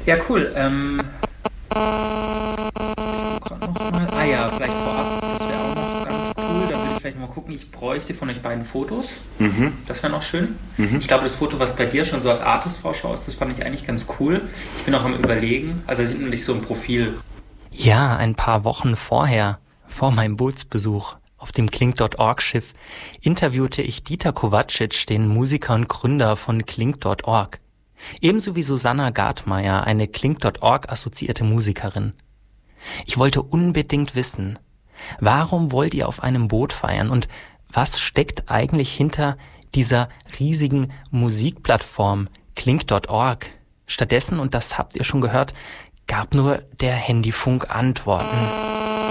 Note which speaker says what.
Speaker 1: Ja, cool. Grad noch mal. Ah ja, vielleicht vorab, das wäre auch noch ganz cool. Da würde ich vielleicht noch mal gucken. Ich bräuchte von euch beiden Fotos.
Speaker 2: Mhm.
Speaker 1: Das wäre noch schön.
Speaker 2: Mhm.
Speaker 1: Ich glaube, das Foto, was bei dir schon so als Artist-Vorschau ist, das fand ich eigentlich ganz cool. Ich bin auch am Überlegen. Also, da sieht man dich so im Profil.
Speaker 3: Ja, ein paar Wochen vorher, vor meinem Bootsbesuch auf dem Kling.org-Schiff, interviewte ich Dieter Kovacic, den Musiker und Gründer von Kling.org. Ebenso wie Susanna Gartmeier, eine Kling.org-assoziierte Musikerin. Ich wollte unbedingt wissen, warum wollt ihr auf einem Boot feiern und was steckt eigentlich hinter dieser riesigen Musikplattform Kling.org? Stattdessen, und das habt ihr schon gehört, gab nur der Handyfunk Antworten.